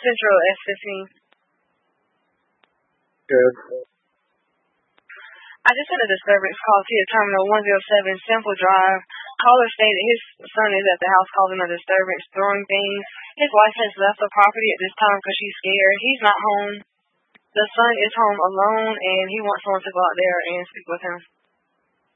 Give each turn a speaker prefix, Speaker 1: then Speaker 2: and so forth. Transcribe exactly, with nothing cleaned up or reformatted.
Speaker 1: Central S fifteen.
Speaker 2: Good.
Speaker 1: I just had a disturbance call to your terminal one oh seven Simple Drive. Caller stated his son is at the house causing a disturbance, throwing things. His wife has left the property at this time because she's scared. He's not home. The son is home alone, and he wants someone to go out there and speak with him.